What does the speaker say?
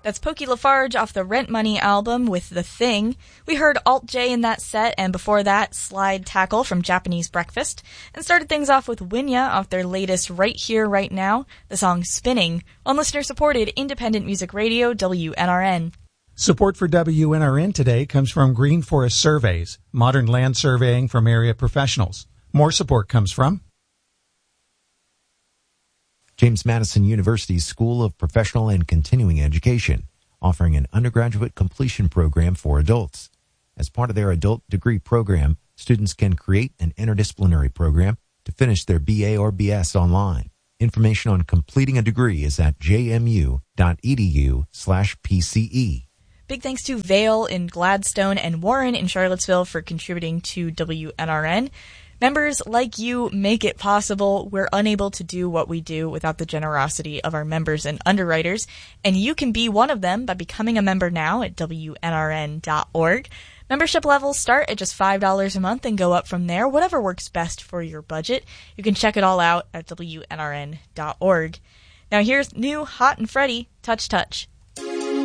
That's Pokey Lafarge off the Rent Money album with The Thing. We heard Alt J in that set, and before that, Slide Tackle from Japanese Breakfast. And started things off with Winya off their latest Right Here, Right Now, the song Spinning, on listener-supported independent music radio WNRN. Support for WNRN today comes from Green Forest Surveys, modern land surveying from area professionals. More support comes from James Madison University's School of Professional and Continuing Education, offering an undergraduate completion program for adults. As part of their adult degree program, students can create an interdisciplinary program to finish their BA or BS online. Information on completing a degree is at jmu.edu/PCE. Big thanks to Vale in Gladstone and Warren in Charlottesville for contributing to WNRN. Members like you make it possible. We're unable to do what we do without the generosity of our members and underwriters, and you can be one of them by becoming a member now at WNRN.org. Membership levels start at just $5 a month and go up from there, whatever works best for your budget. You can check it all out at WNRN.org. Now here's new Hot and Freddie, Touch Touch.